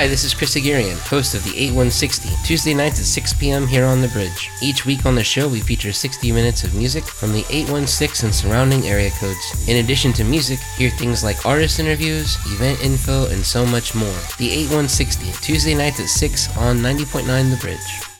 Hi, this is Chris Aguirre, host of the 8160, Tuesday nights at 6 p.m. here on The Bridge. Each week on the show, we feature 60 minutes of music from the 816 and surrounding area codes. In addition to music, hear things like artist interviews, event info, and so much more. The 8160, Tuesday nights at 6 on 90.9 The Bridge.